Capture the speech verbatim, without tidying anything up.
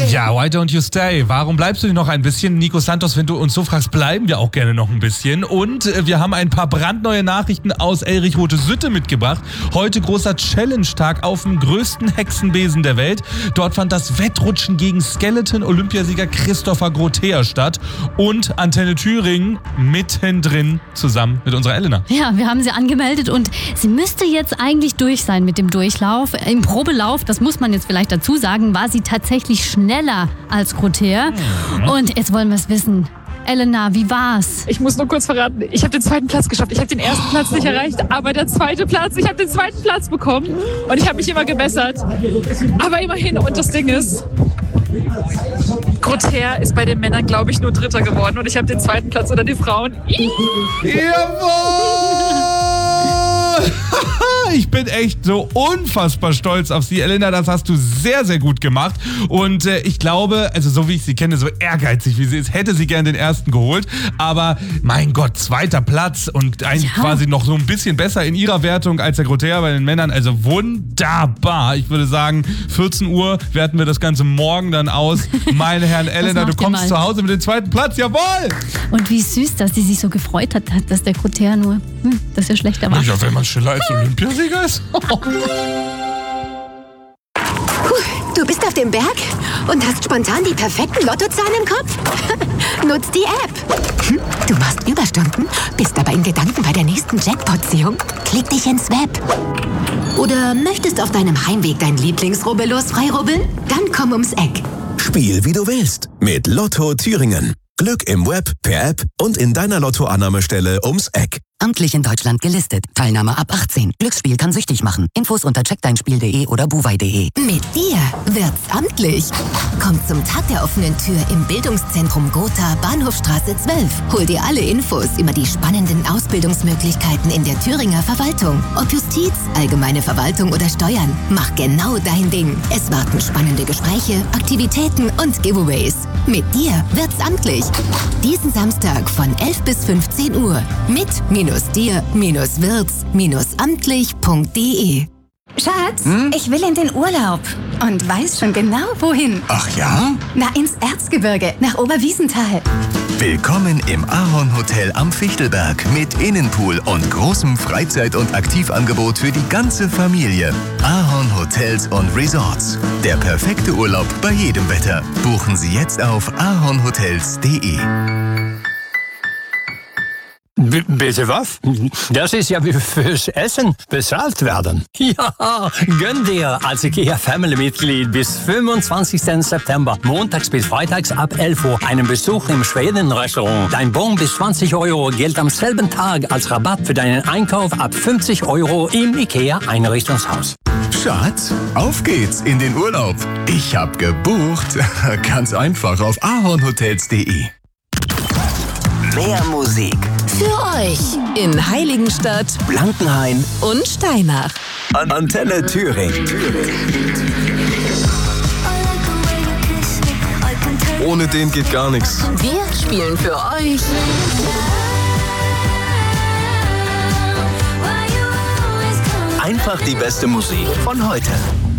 Ja, Why Don't You Stay? Warum bleibst du nicht noch ein bisschen? Nico Santos, wenn du uns so fragst, bleiben wir auch gerne noch ein bisschen. Und äh, wir haben ein paar brandneue Nachrichten aus Elrich-Rote-Sütte mitgebracht. Heute großer Challenge-Tag auf dem größten Hexenbesen der Welt. Dort fand das Wettrutschen gegen Skeleton-Olympiasieger Christopher Grotea statt. Und Antenne Thüringen mittendrin zusammen mit unserer Elena. Ja, wir haben sie angemeldet und sie müsste jetzt eigentlich durch sein mit dem Durchlauf. Im Probelauf, das muss man jetzt vielleicht dazu sagen, war sie tatsächlich schneller als Grotea. Mhm. Und jetzt wollen wir es wissen. Elena, wie war's? Ich muss nur kurz verraten, ich habe den zweiten Platz geschafft. Ich habe den ersten Platz nicht erreicht, aber der zweite Platz, ich habe den zweiten Platz bekommen und ich habe mich immer gebessert. Aber immerhin, und das Ding ist, Grotea ist bei den Männern, glaube ich, nur Dritter geworden und ich habe den zweiten Platz unter den Frauen. Jawohl! Ich bin echt so unfassbar stolz auf sie. Elena, das hast du sehr, sehr gut gemacht. Und äh, ich glaube, also so wie ich sie kenne, so ehrgeizig wie sie ist, hätte sie gern den ersten geholt. Aber mein Gott, zweiter Platz und ein, ja. quasi noch so ein bisschen besser in ihrer Wertung als der Grotea bei den Männern. Also wunderbar. Ich würde sagen, vierzehn Uhr werten wir das Ganze morgen dann aus. Meine Herren, Elena, du kommst zu Hause mit dem zweiten Platz. Jawohl! Und wie süß, dass sie sich so gefreut hat, dass der Grotea nur, hm, dass er schlechter war. Ja, wenn man schneller als Olympiasieger ist. Du bist auf dem Berg und hast spontan die perfekten Lottozahlen im Kopf? Nutz die App. Du machst Überstunden, bist aber in Gedanken bei der nächsten Jackpot-Ziehung. Klick dich ins Web. Oder möchtest auf deinem Heimweg dein Lieblingsrubbellos freirubbeln? Dann komm ums Eck. Spiel wie du willst mit Lotto Thüringen. Glück im Web, per App und in deiner Lottoannahmestelle ums Eck. Amtlich in Deutschland gelistet. Teilnahme ab achtzehn. Glücksspiel kann süchtig machen. Infos unter check dein spiel punkt de oder buwei punkt de. Mit dir wird's amtlich. Komm zum Tag der offenen Tür im Bildungszentrum Gotha, Bahnhofstraße zwölf. Hol dir alle Infos über die spannenden Ausbildungsmöglichkeiten in der Thüringer Verwaltung. Ob Justiz, allgemeine Verwaltung oder Steuern. Mach genau dein Ding. Es warten spannende Gespräche, Aktivitäten und Giveaways. Mit dir wird's amtlich. Diesen Samstag von elf bis fünfzehn Uhr. Mit minus dir minus wirts minus amtlich punkt de. Schatz, hm? Ich will in den Urlaub und weiß schon genau, wohin. Ach ja? Na, ins Erzgebirge, nach Oberwiesenthal. Willkommen im Ahorn Hotel am Fichtelberg mit Innenpool und großem Freizeit- und Aktivangebot für die ganze Familie. Ahorn Hotels und Resorts. Der perfekte Urlaub bei jedem Wetter. Buchen Sie jetzt auf ahornhotels punkt de. B- bitte was? Das ist ja wie fürs Essen bezahlt werden. Ja, gönn dir als IKEA-Family-Mitglied bis fünfundzwanzigsten September, montags bis freitags ab elf Uhr, einen Besuch im Schweden-Restaurant. Dein Bon bis zwanzig Euro gilt am selben Tag als Rabatt für deinen Einkauf ab fünfzig Euro im IKEA-Einrichtungshaus. Schatz, auf geht's in den Urlaub. Ich hab gebucht. Ganz einfach auf ahornhotels punkt de. Mehr Musik Für euch in Heiligenstadt, Blankenhain und Steinach. An Antenne Thüringen. Ohne den geht gar nichts. Wir spielen für euch Einfach die beste Musik von heute.